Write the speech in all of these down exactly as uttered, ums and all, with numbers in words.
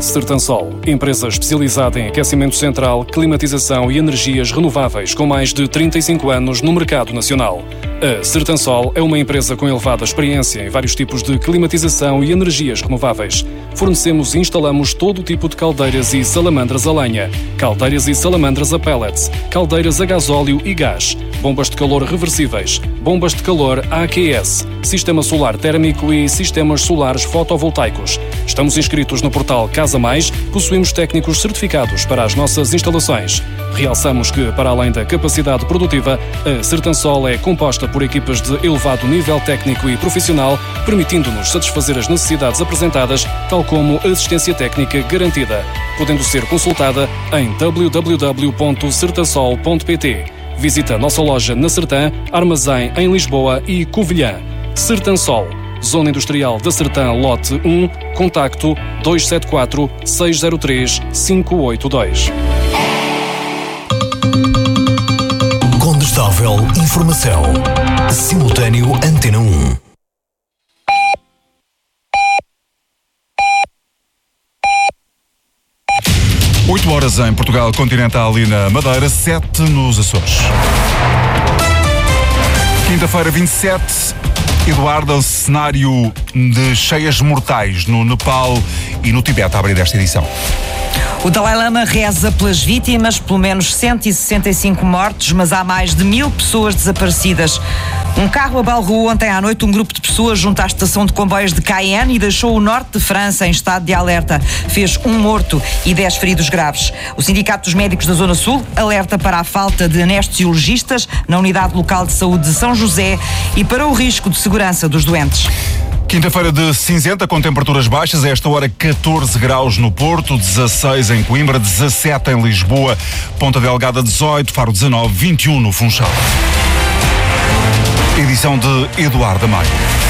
Sertansol, empresa especializada em aquecimento central, climatização e energias renováveis com mais de trinta e cinco anos no mercado nacional. A Sertansol é uma empresa com elevada experiência em vários tipos de climatização e energias renováveis. Fornecemos e instalamos todo o tipo de caldeiras e salamandras a lenha, caldeiras e salamandras a pellets, caldeiras a gasóleo e gás, bombas de calor reversíveis, bombas de calor A Q S, sistema solar térmico e sistemas solares fotovoltaicos. Estamos inscritos no portal Casa Mais, possuímos técnicos certificados para as nossas instalações. Realçamos que, para além da capacidade produtiva, a Sertansol é composta por equipas de elevado nível técnico e profissional, permitindo-nos satisfazer as necessidades apresentadas, tal como assistência técnica garantida, podendo ser consultada em w w w ponto sertansol ponto p t. Visita a nossa loja na Sertã, armazém em Lisboa e Covilhã. Sertansol, Zona Industrial da Sertã, lote um, contacto dois sete quatro, seis zero três, cinco oito dois. Condestável Informação. Simultâneo Antena um. oito horas em Portugal Continental e na Madeira, sete nos Açores. Quinta-feira, vinte e sete, Eduardo, cenário de cheias mortais no Nepal e no Tibete a abrir esta edição. O Dalai Lama reza pelas vítimas, pelo menos cento e sessenta e cinco mortos, mas há mais de mil pessoas desaparecidas. Um carro abalroou ontem à noite um grupo de pessoas junto à estação de comboios de Cayenne e deixou o norte de França em estado de alerta. Fez um morto e dez feridos graves. O Sindicato dos Médicos da Zona Sul alerta para a falta de anestesiologistas na Unidade Local de Saúde de São José e para o risco de segurança dos doentes. Quinta-feira de cinzenta, com temperaturas baixas, a esta hora catorze graus no Porto, dezasseis em Coimbra, dezassete em Lisboa, Ponta Delgada dezoito, Faro dezanove, vinte e um no Funchal. Edição de Eduardo Maio.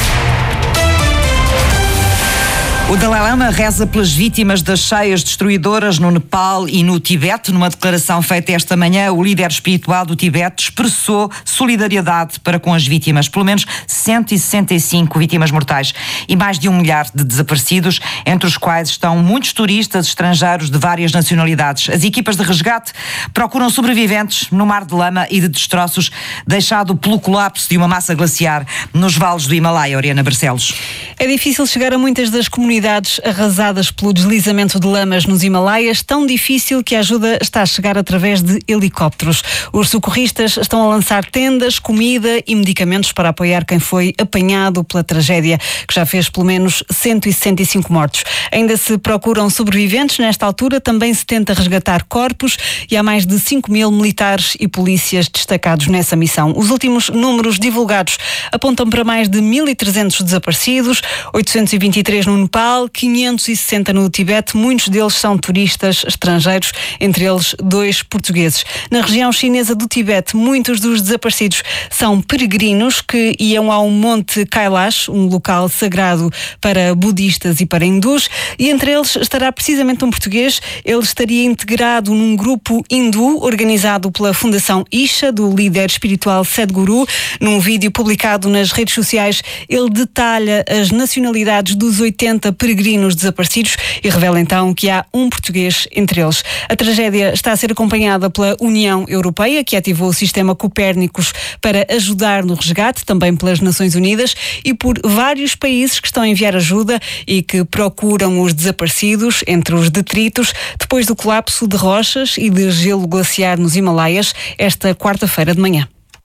O Dalai Lama reza pelas vítimas das cheias destruidoras no Nepal e no Tibete. Numa declaração feita esta manhã, o líder espiritual do Tibete expressou solidariedade para com as vítimas. Pelo menos cento e sessenta e cinco vítimas mortais e mais de um milhar de desaparecidos, entre os quais estão muitos turistas estrangeiros de várias nacionalidades. As equipas de resgate procuram sobreviventes no mar de lama e de destroços deixado pelo colapso de uma massa glaciar nos vales do Himalaia. Oriana Barcelos. É difícil chegar a muitas das comunidades arrasadas pelo deslizamento de lamas nos Himalaias, tão difícil que a ajuda está a chegar através de helicópteros. Os socorristas estão a lançar tendas, comida e medicamentos para apoiar quem foi apanhado pela tragédia, que já fez pelo menos cento e sessenta e cinco mortos. Ainda se procuram sobreviventes nesta altura, também se tenta resgatar corpos e há mais de cinco mil militares e polícias destacados nessa missão. Os últimos números divulgados apontam para mais de mil e trezentos desaparecidos, oitocentos e vinte e três no Nepal, quinhentos e sessenta no Tibete, muitos deles são turistas estrangeiros, entre eles dois portugueses. Na região chinesa do Tibete, muitos dos desaparecidos são peregrinos que iam ao Monte Kailash, um local sagrado para budistas e para hindus, e entre eles estará precisamente um português. Ele estaria integrado num grupo hindu organizado pela Fundação Isha, do líder espiritual Sadhguru. Num vídeo publicado nas redes sociais, ele detalha as nacionalidades dos oitenta peregrinos desaparecidos e revela então que há um português entre eles. A tragédia está a ser acompanhada pela União Europeia, que ativou o sistema Copérnicos para ajudar no resgate, também pelas Nações Unidas e por vários países que estão a enviar ajuda e que procuram os desaparecidos entre os detritos depois do colapso de rochas e de gelo glaciar nos Himalaias esta quarta-feira de manhã.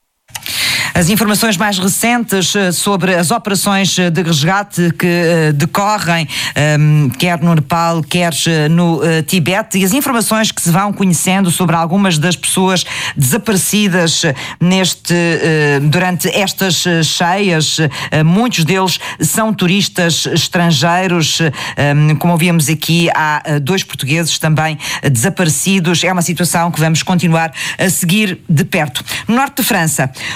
As informações mais recentes sobre as operações de resgate que decorrem um, quer no Nepal, quer no uh, Tibete, e as informações que se vão conhecendo sobre algumas das pessoas desaparecidas neste, uh, durante estas cheias. Uh, muitos deles são turistas estrangeiros. Um, como ouvíamos aqui, há uh, dois portugueses também uh, desaparecidos. É uma situação que vamos continuar a seguir de perto. No norte de França, um automóvel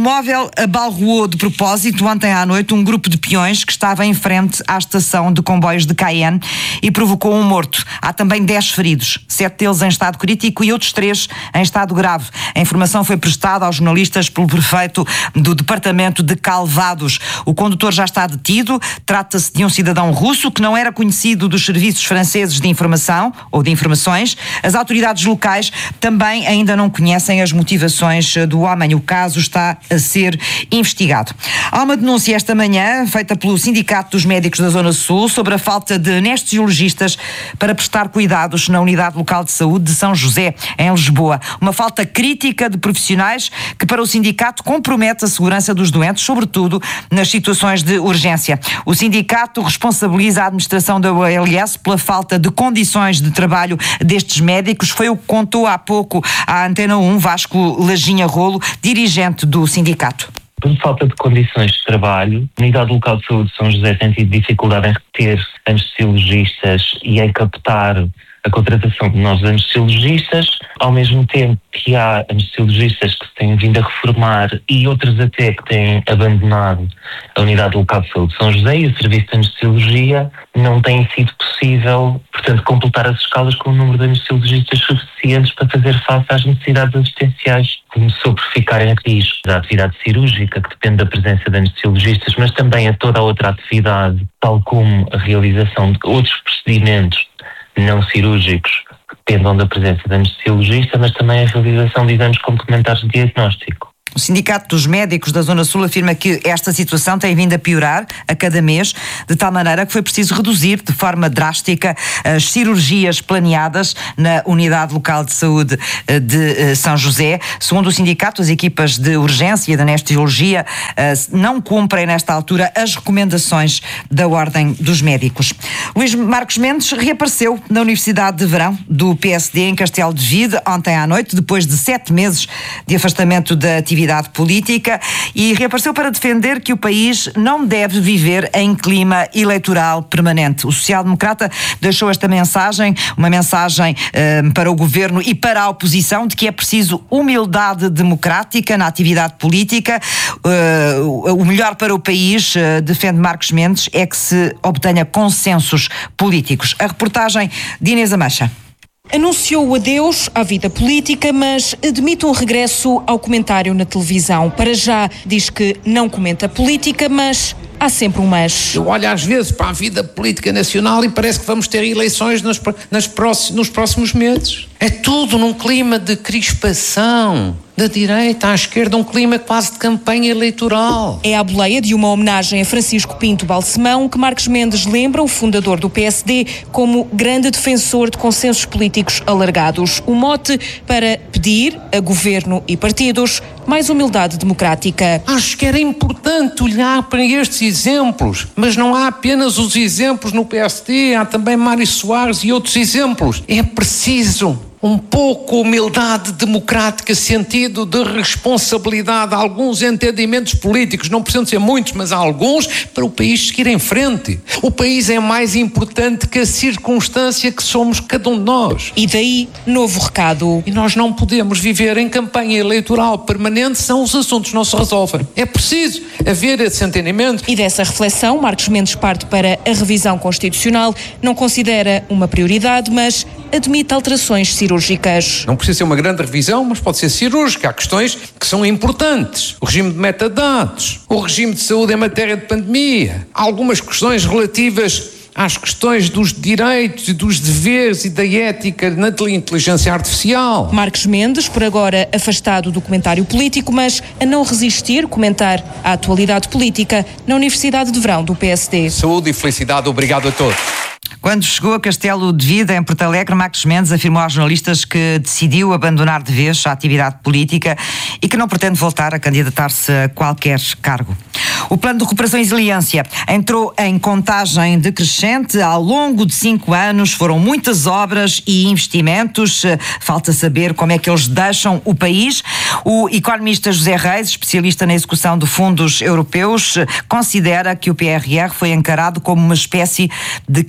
automóvel abalroou de propósito ontem à noite um grupo de peões que estava em frente à estação de comboios de Cayenne e provocou um morto. Há também dez feridos, sete deles em estado crítico e outros três em estado grave. A informação foi prestada aos jornalistas pelo prefeito do departamento de Calvados. O condutor já está detido. Trata-se de um cidadão russo que não era conhecido dos serviços franceses de informação ou de informações. As autoridades locais também ainda não conhecem as motivações do homem. O caso está a ser investigado. Há uma denúncia esta manhã feita pelo Sindicato dos Médicos da Zona Sul sobre a falta de anestesiologistas para prestar cuidados na Unidade Local de Saúde de São José, em Lisboa. Uma falta crítica de profissionais que para o sindicato compromete a segurança dos doentes, sobretudo nas situações de urgência. O sindicato responsabiliza a administração da U L S pela falta de condições de trabalho destes médicos. Foi o que contou há pouco à Antena um Vasco Lajinha Rolo, dirigente do sindicato. Por falta de condições de trabalho, a Unidade Local de Saúde de São José tem tido dificuldade em reter anestesiologistas e em captar a contratação de novos anestesiologistas, ao mesmo tempo que há anestesiologistas que se têm vindo a reformar e outros até que têm abandonado a Unidade Local de Saúde de São José, e o serviço de anestesiologia não tem sido possível, portanto, completar as escalas com o número de anestesiologistas suficientes para fazer face às necessidades assistenciais. Começou por ficar em risco da atividade cirúrgica, que depende da presença de anestesiologistas, mas também a toda a outra atividade, tal como a realização de outros procedimentos não cirúrgicos que dependam da presença de anestesiologista, mas também a realização de exames complementares de diagnóstico. O Sindicato dos Médicos da Zona Sul afirma que esta situação tem vindo a piorar a cada mês, de tal maneira que foi preciso reduzir de forma drástica as cirurgias planeadas na Unidade Local de Saúde de São José. Segundo o sindicato, as equipas de urgência e de anestesiologia não cumprem nesta altura as recomendações da Ordem dos Médicos. Luís Marcos Mendes reapareceu na Universidade de Verão do P S D em Castelo de Vide ontem à noite, depois de sete meses de afastamento da atividade política, e reapareceu para defender que o país não deve viver em clima eleitoral permanente. O social-democrata deixou esta mensagem, uma mensagem eh, para o governo e para a oposição, de que é preciso humildade democrática na atividade política. Eh, o melhor para o país, eh, defende Marcos Mendes, é que se obtenha consensos políticos. A reportagem de Inês Amacha. Anunciou o adeus à vida política, mas admite um regresso ao comentário na televisão. Para já diz que não comenta política, mas há sempre um mas. Eu olho às vezes para a vida política nacional e parece que vamos ter eleições nas, nas próximos, nos próximos meses. É tudo num clima de crispação, da direita à esquerda, um clima quase de campanha eleitoral. É a boleia de uma homenagem a Francisco Pinto Balsemão que Marcos Mendes lembra, o fundador do P S D, como grande defensor de consensos políticos alargados. O mote para pedir a governo e partidos mais humildade democrática. Acho que era importante olhar para estes exemplos, mas não há apenas os exemplos no P S D, há também Mário Soares e outros exemplos. É preciso um pouco humildade democrática, sentido de responsabilidade, alguns entendimentos políticos, não precisam ser muitos, mas há alguns, para o país seguir em frente. O país é mais importante que a circunstância que somos cada um de nós. E daí, novo recado. E nós não podemos viver em campanha eleitoral permanente, senão os assuntos não se resolvem. É preciso haver esse entendimento. E dessa reflexão, Marcos Mendes parte para a revisão constitucional, não considera uma prioridade, mas admite alterações cirúrgicas. Não precisa ser uma grande revisão, mas pode ser cirúrgica. Há questões que são importantes. O regime de metadados, o regime de saúde em matéria de pandemia, há algumas questões relativas às questões dos direitos e dos deveres e da ética na inteligência artificial. Marcos Mendes, por agora afastado do comentário político, mas a não resistir comentar a atualidade política na Universidade de Verão do P S D. Saúde e felicidade, obrigado a todos. Quando chegou a Castelo de Vide, em Porto Alegre, Marcos Mendes afirmou aos jornalistas que decidiu abandonar de vez a atividade política e que não pretende voltar a candidatar-se a qualquer cargo. O plano de recuperação e resiliência entrou em contagem decrescente. Ao longo de cinco anos foram muitas obras e investimentos. Falta saber como é que eles deixam o país. O economista José Reis, especialista na execução de fundos europeus, considera que o P R R foi encarado como uma espécie de campeonato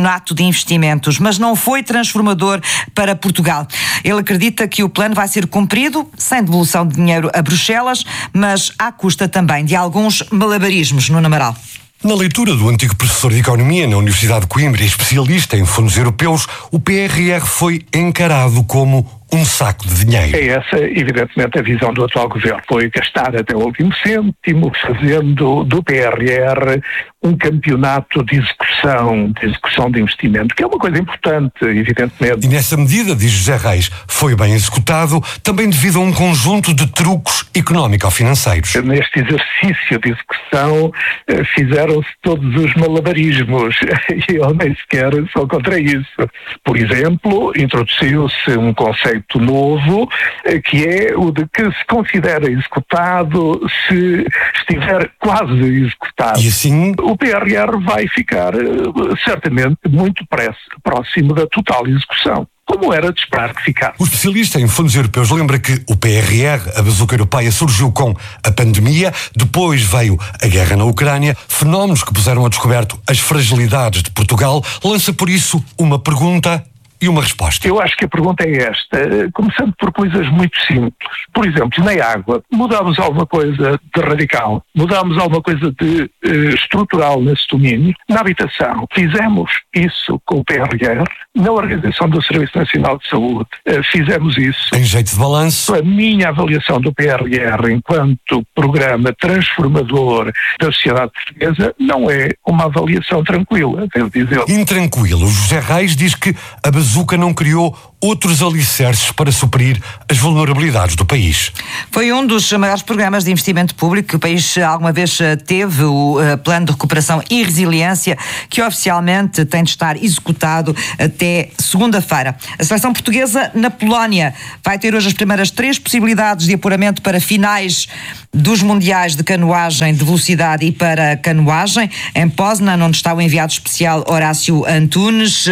campeonato de investimentos, mas não foi transformador para Portugal. Ele acredita que o plano vai ser cumprido, sem devolução de dinheiro a Bruxelas, mas à custa também de alguns malabarismos. Nuno Amaral. Na leitura do antigo professor de Economia na Universidade de Coimbra e especialista em fundos europeus, o P R R foi encarado como um saco de dinheiro. É essa, evidentemente, a visão do atual governo. Foi gastar até o último cêntimo, fazendo do P R R um campeonato de execução, de execução de investimento, que é uma coisa importante, evidentemente. E nessa medida, diz José Reis, foi bem executado, também devido a um conjunto de truques económico-financeiros. Neste exercício de execução, fizeram-se todos os malabarismos, e eu nem sequer sou contra isso. Por exemplo, introduziu-se um conceito novo, que é o de que se considera executado se estiver quase executado. E assim, o P R R vai ficar certamente muito próximo da total execução, como era de esperar que ficasse. O especialista em fundos europeus lembra que o P R R, a bazuca europeia, surgiu com a pandemia, depois veio a guerra na Ucrânia, fenómenos que puseram a descoberto as fragilidades de Portugal. Lança por isso uma pergunta e uma resposta. Eu acho que a pergunta é esta, começando por coisas muito simples. Por exemplo, na água, mudámos alguma coisa de radical? Mudámos alguma coisa de uh, estrutural nesse domínio? Na habitação, fizemos isso com o P R R. Na Organização do Serviço Nacional de Saúde, uh, fizemos isso. Em jeito de balanço, a minha avaliação do P R R enquanto programa transformador da sociedade portuguesa não é uma avaliação tranquila, devo dizer. Intranquilo, José Reis diz que a bazuca não criou outros alicerces para suprir as vulnerabilidades do país. Foi um dos maiores programas de investimento público que o país alguma vez teve, o uh, Plano de Recuperação e Resiliência, que oficialmente tem de estar executado até segunda-feira. A seleção portuguesa na Polónia vai ter hoje as primeiras três possibilidades de apuramento para finais dos mundiais de canoagem de velocidade e para canoagem em Poznan, onde está o enviado especial Horácio Antunes.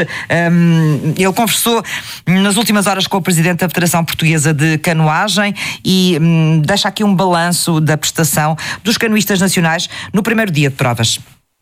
Um, ele conversou nas últimas horas com o presidente da Federação Portuguesa de Canoagem e hum, deixa aqui um balanço da prestação dos canoístas nacionais no primeiro dia de provas.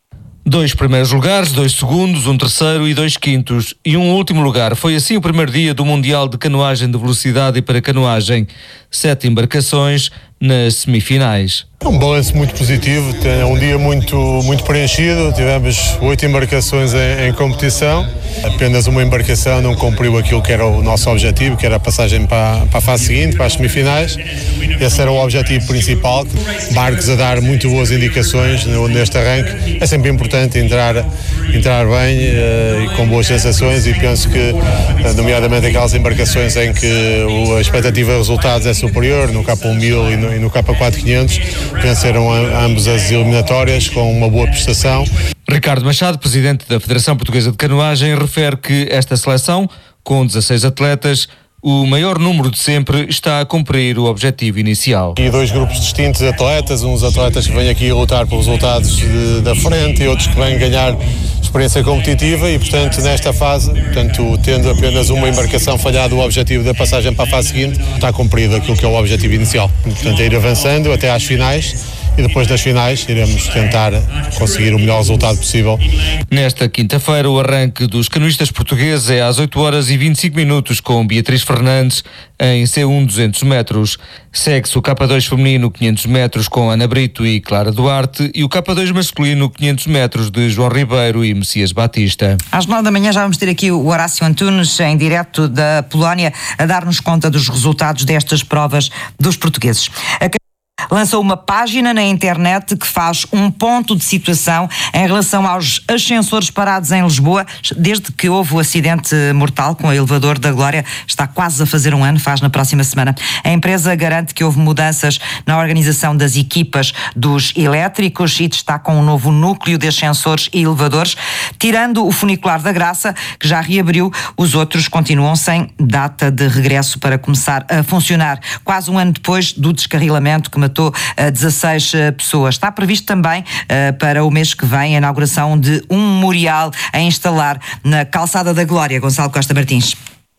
Dois primeiros lugares, dois segundos, um terceiro e dois quintos e um último lugar. Foi assim o primeiro dia do Mundial de Canoagem de Velocidade e para Canoagem. Sete embarcações nas semifinais. É um balanço muito positivo, é um dia muito, muito preenchido, tivemos oito embarcações em, em competição, apenas uma embarcação não cumpriu aquilo que era o nosso objetivo, que era a passagem para, para a fase seguinte, para as semifinais. Esse era o objetivo principal, barcos a dar muito boas indicações neste arranque. É sempre importante entrar, entrar bem uh, e com boas sensações, e penso que, nomeadamente aquelas embarcações em que a expectativa de resultados é superior, no K um mil e no, e no K quatro quinhentos, venceram ambas as eliminatórias com uma boa prestação. Ricardo Machado, presidente da Federação Portuguesa de Canoagem, refere que esta seleção, com dezasseis atletas, o maior número de sempre, está a cumprir o objetivo inicial. E dois grupos distintos de atletas, uns atletas que vêm aqui a lutar por resultados de, da frente e outros que vêm ganhar experiência competitiva e, portanto, nesta fase, portanto, tendo apenas uma embarcação falhado o objetivo da passagem para a fase seguinte, está cumprido aquilo que é o objetivo inicial. Portanto, é ir avançando até às finais e depois das finais iremos tentar conseguir o melhor resultado possível. Nesta quinta-feira, o arranque dos canoístas portugueses é às oito horas e vinte e cinco minutos com Beatriz Fernandes em C um duzentos metros. Segue-se o K dois feminino quinhentos metros com Ana Brito e Clara Duarte e o K dois masculino quinhentos metros de João Ribeiro e Messias Batista. Às nove da manhã já vamos ter aqui o Horácio Antunes em direto da Polónia a dar-nos conta dos resultados destas provas dos portugueses. A lançou uma página na internet que faz um ponto de situação em relação aos ascensores parados em Lisboa, desde que houve o acidente mortal com o elevador da Glória. Está quase a fazer um ano, faz na próxima semana. A empresa garante que houve mudanças na organização das equipas dos elétricos e destaca um novo núcleo de ascensores e elevadores. Tirando o funicular da Graça, que já reabriu, os outros continuam sem data de regresso para começar a funcionar. Quase um ano depois do descarrilamento que matou dezasseis pessoas. Está previsto também uh, para o mês que vem a inauguração de um memorial a instalar na Calçada da Glória. Gonçalo Costa Martins.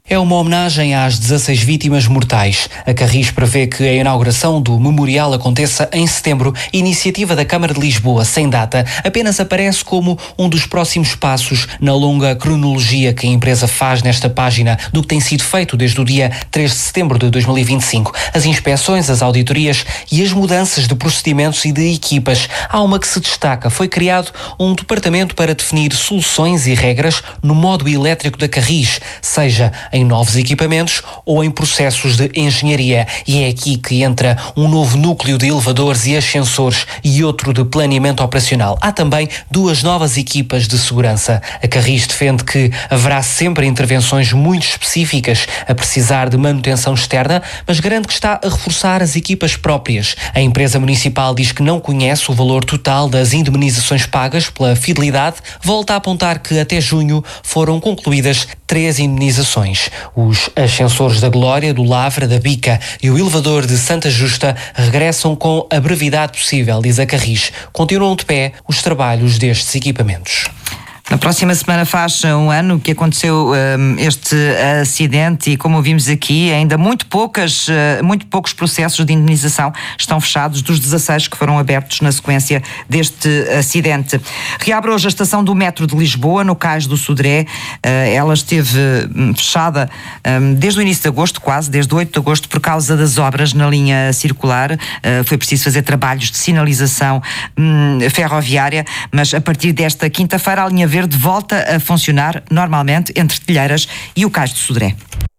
É uma homenagem às dezasseis vítimas mortais. A Carris prevê que a inauguração do memorial aconteça em setembro. A iniciativa da Câmara de Lisboa, sem data, apenas aparece como um dos próximos passos na longa cronologia que a empresa faz nesta página do que tem sido feito desde o dia três de setembro de dois mil e vinte e cinco. As inspeções, as auditorias e as mudanças de procedimentos e de equipas. Há uma que se destaca. Foi criado um departamento para definir soluções e regras no modo elétrico da Carris, seja em novos equipamentos ou em processos de engenharia. E é aqui que entra um novo núcleo de elevadores e ascensores e outro de planeamento operacional. Há também duas novas equipas de segurança. A Carris defende que haverá sempre intervenções muito específicas a precisar de manutenção externa, mas garante que está a reforçar as equipas próprias. A empresa municipal diz que não conhece o valor total das indemnizações pagas pela fidelidade. Volta a apontar que até junho foram concluídas três indemnizações. Os ascensores da Glória, do Lavra, da Bica e o elevador de Santa Justa regressam com a brevidade possível, diz a Carris. Continuam de pé os trabalhos destes equipamentos. Na próxima semana faz um ano que aconteceu um, este acidente e, como vimos aqui, ainda muito, poucas, uh, muito poucos processos de indemnização estão fechados dos dezasseis que foram abertos na sequência deste acidente. Reabre hoje a estação do metro de Lisboa, no Cais do Sodré. Uh, ela esteve um, fechada um, desde o início de agosto, quase, desde oito de agosto, por causa das obras na linha circular. Uh, foi preciso fazer trabalhos de sinalização um, ferroviária, mas a partir desta quinta-feira a linha Verde volta a funcionar normalmente entre Telheiras e o Cais do Sodré.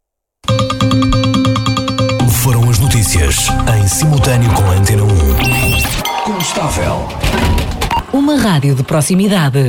Foram as notícias em simultâneo com a Antena um. Constável. Uma rádio de proximidade.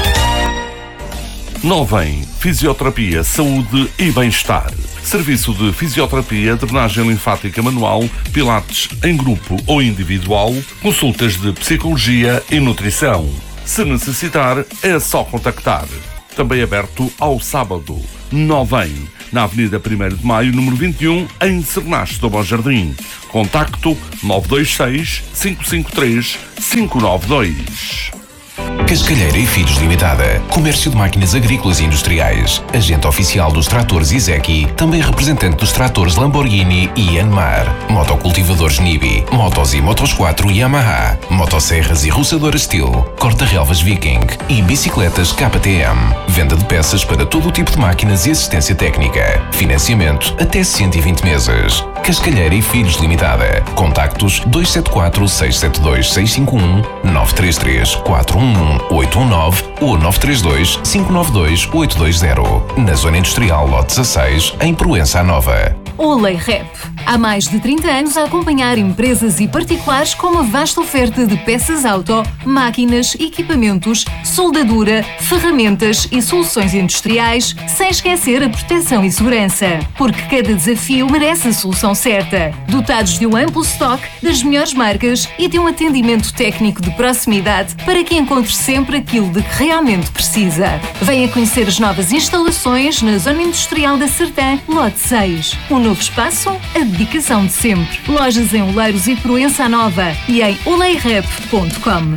Novem, Fisioterapia, Saúde e Bem-Estar. Serviço de fisioterapia, drenagem linfática manual, pilates em grupo ou individual, consultas de psicologia e nutrição. Se necessitar, é só contactar. Também aberto ao sábado. Novem, na Avenida primeiro de Maio, número vinte e um, em Sernache do Bom Jardim. Contacto nove dois seis, cinco cinco três, cinco nove dois. Cascalheira e Filhos Limitada. Comércio de máquinas agrícolas e industriais. Agente oficial dos tratores Izeki. Também representante dos tratores Lamborghini e Yanmar. Motocultivadores Nibi. Motos e Motos quatro Yamaha. Motosserras e roçadoras Steel. Corta-relvas Viking. E bicicletas K T M. Venda de peças para todo o tipo de máquinas e assistência técnica. Financiamento até cento e vinte meses. Cascalheira e Filhos Limitada. Contactos dois sete quatro, seis sete dois, seis cinco um, nove três três, quatro um um, oito um nove ou nove três dois, cinco nove dois, oito dois zero. Na Zona Industrial Lote dezasseis, em Proença Nova. Olay Rep. Há mais de trinta anos a acompanhar empresas e particulares com uma vasta oferta de peças auto, máquinas, equipamentos, soldadura, ferramentas e soluções industriais, sem esquecer a proteção e segurança. Porque cada desafio merece a solução certa. Dotados de um amplo estoque das melhores marcas e de um atendimento técnico de proximidade para que encontre sempre aquilo de que realmente precisa. Venha conhecer as novas instalações na Zona Industrial da Sertã, Lote seis. Um novo espaço, a dedicação de sempre. Lojas em Oleiros e Proença Nova e em olay rep ponto com.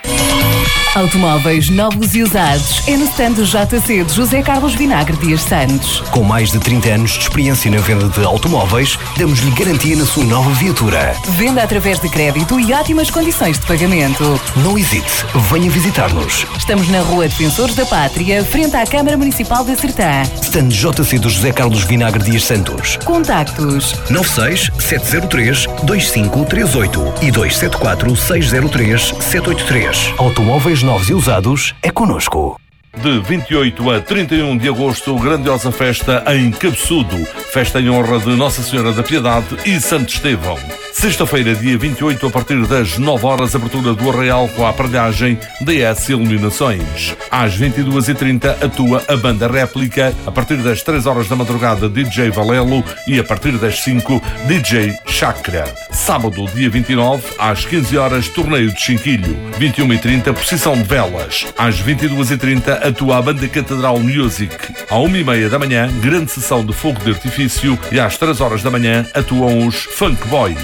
Automóveis novos e usados é no stand do J C de José Carlos Vinagre Dias Santos. Com mais de trinta anos de experiência na venda de automóveis, damos-lhe garantia na sua nova viatura. Venda através de crédito e ótimas condições de pagamento. Não hesite, venha visitar-nos. Estamos na Rua Defensores da Pátria, frente à Câmara Municipal da Sertã. Stand J C do José Carlos Vinagre Dias Santos. Contactos nove seis, sete zero três, dois cinco três oito e dois sete quatro, seis zero três, sete oito três. Automóveis novos e usados é connosco. De vinte e oito a trinta e um de agosto, grandiosa festa em Cabeçudo. Festa em honra de Nossa Senhora da Piedade e Santo Estevão. Sexta-feira, dia vinte e oito, a partir das nove horas, abertura do Arraial com a aparelhagem D S Iluminações. Às vinte e duas e trinta, atua a banda Réplica. A partir das três horas da madrugada, D J Valelo. E a partir das cinco, D J Chakra. Sábado, dia vinte e nove, às quinze horas, torneio de Chinquilho. vinte e uma e trinta, procissão de velas. Às vinte e duas e trinta, atua a banda Catedral Music. À uma e meia da manhã, grande sessão de fogo de artifício. E às três horas da manhã, atuam os Funk Boys.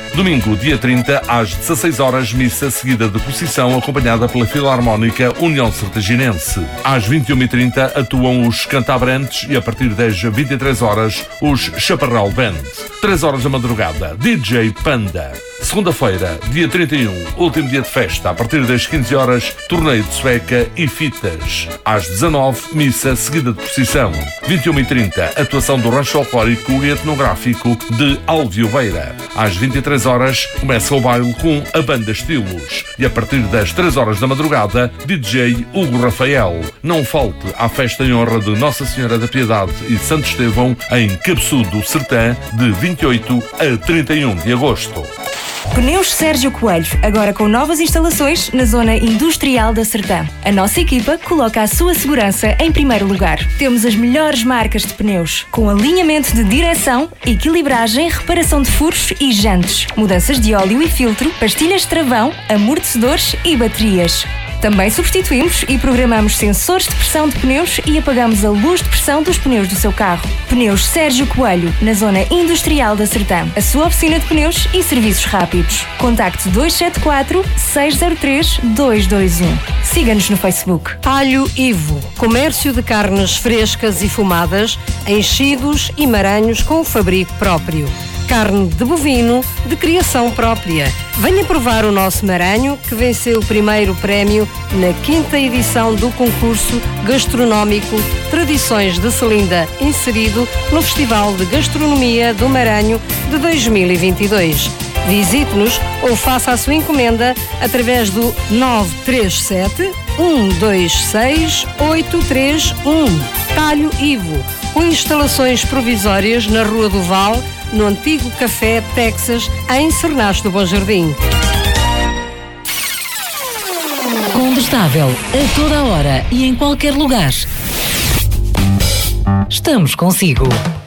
Domingo, dia trinta, às dezasseis horas, missa seguida de procissão acompanhada pela Filarmónica União Sertaginense. Às vinte e uma e trinta atuam os Cantabrantes e a partir das vinte e três horas os Chaparral Band. três horas da madrugada, D J Panda. Segunda-feira, dia trinta e um, último dia de festa, a partir das quinze horas, torneio de sueca e fitas. Às dezanove, missa seguida de procissão. vinte e uma e trinta, atuação do rancho folclórico e etnográfico de Alvioveira. Às vinte e três horas, começa o baile com a banda Estilos. E a partir das três horas da madrugada, D J Hugo Rafael. Não falte à festa em honra de Nossa Senhora da Piedade e Santo Estevão em Cabeçudo, Sertã, de vinte e oito a trinta e um de agosto. Pneus Sérgio Coelho, agora com novas instalações na zona industrial da Sertã. A nossa equipa coloca a sua segurança em primeiro lugar. Temos as melhores marcas de pneus, com alinhamento de direção, equilibragem, reparação de furos e jantes, mudanças de óleo e filtro, pastilhas de travão, amortecedores e baterias. Também substituímos e programamos sensores de pressão de pneus e apagamos a luz de pressão dos pneus do seu carro. Pneus Sérgio Coelho, na zona industrial da Sertã. A sua oficina de pneus e serviços rápidos. Contacte dois sete quatro, seis zero três, dois dois um. Siga-nos no Facebook. Talho Ivo, comércio de carnes frescas e fumadas, enchidos e maranhos com fabrico próprio. Carne de bovino de criação própria. Venha provar o nosso maranho, que venceu o primeiro prémio na quinta edição do concurso gastronómico Tradições de Selinda, inserido no Festival de Gastronomia do Maranho de dois mil e vinte e dois. Visite-nos ou faça a sua encomenda através do nove três sete, um dois seis, oito três um. Talho Ivo, com instalações provisórias na Rua do Val, no antigo Café Texas, em Cernache do Bom Jardim. Condestável, a toda hora e em qualquer lugar. Estamos consigo.